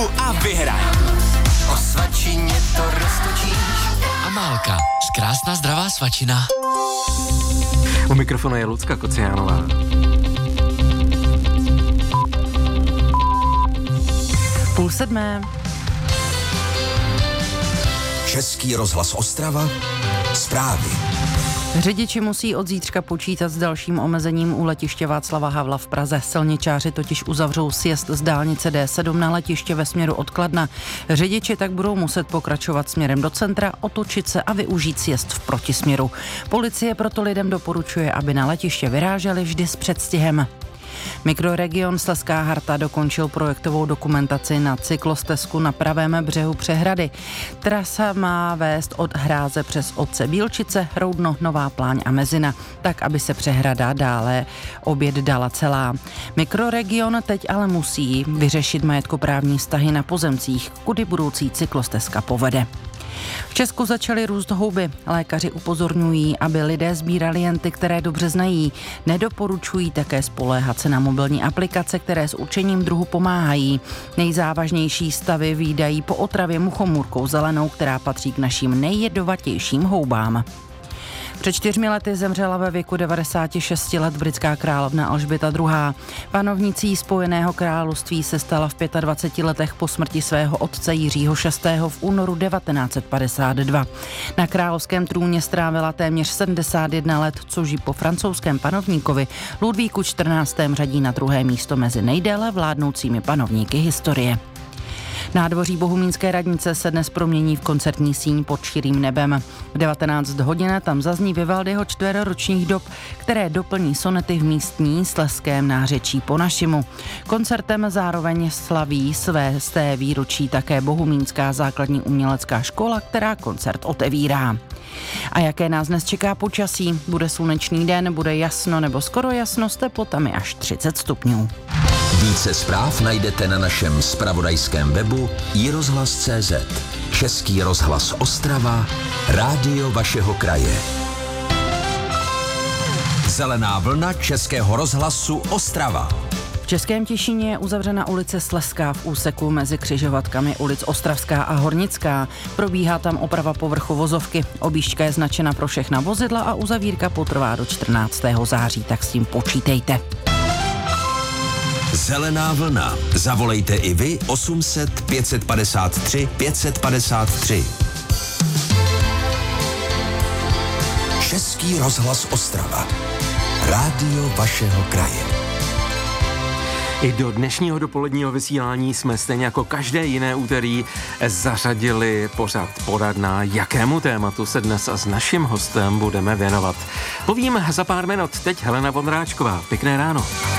a vyhraj. O svačině to roztočíš. Amálka, krásná zdravá svačina. U mikrofonu je Lucka Kociánová. Půl sedmé. Český rozhlas Ostrava, zprávy. Řidiči musí od zítřka počítat s dalším omezením u letiště Václava Havla v Praze. Silničáři totiž uzavřou sjezd z dálnice D7 na letiště ve směru od Kladna. Řidiči tak budou muset pokračovat směrem do centra, otočit se a využít sjezd v protisměru. Policie proto lidem doporučuje, aby na letiště vyráželi vždy s předstihem. Mikroregion Slezská Harta dokončil projektovou dokumentaci na cyklostezku na pravém břehu přehrady. Trasa má vést od Hráze přes Otce Bílčice, Roudno, Nová Pláň a Mezina, tak, aby se přehrada dále obět dala celá. Mikroregion teď ale musí vyřešit majetkoprávní vztahy na pozemcích, kudy budoucí cyklostezka povede. V Česku začaly růst houby. Lékaři upozorňují, aby lidé sbírali jen ty, které dobře znají. Nedoporučují také spoléhat se na mobilní aplikace, které s určením druhu pomáhají. Nejzávažnější stavy vídají po otravě muchomůrkou zelenou, která patří k našim nejjedovatějším houbám. Před 4 lety zemřela ve věku 96 let britská královna Alžběta II. Panovnicí Spojeného království se stala v 25 letech po smrti svého otce Jiřího VI. V únoru 1952. Na královském trůně strávila téměř 71 let, což ji po francouzském panovníkovi Ludvíku XIV. Řadí na 2. místo mezi nejdéle vládnoucími panovníky historie. Nádvoří Bohumínské radnice se dnes promění v koncertní síň pod širým nebem. V 19 hodin tam zazní Vivaldiho 4ročních dob, které doplní sonety v místní slezském nářečí po našimu. Koncertem zároveň slaví své výročí také Bohumínská základní umělecká škola, která koncert otevírá. A jaké nás dnes čeká počasí? Bude slunečný den, bude jasno nebo skoro jasno s teplotami až 30 stupňů. Více zpráv najdete na našem zpravodajském webu iRozhlas.cz. Český rozhlas Ostrava, rádio vašeho kraje. Zelená vlna Českého rozhlasu Ostrava. V Českém Těšíně je uzavřena ulice Slezská v úseku mezi křižovatkami ulic Ostravská a Hornická. Probíhá tam oprava povrchu vozovky. Objížďka je značena pro všechna vozidla a uzavírka potrvá do 14. září, tak s tím počítejte. Zelená vlna. Zavolejte i vy 800 553 553. Český rozhlas Ostrava. Rádio vašeho kraje. I do dnešního dopoledního vysílání jsme stejně jako každé jiné úterý zařadili pořad poradna, jakému tématu se dnes s naším hostem budeme věnovat. Povím za pár minut, teď Helena Vondráčková. Pěkné ráno.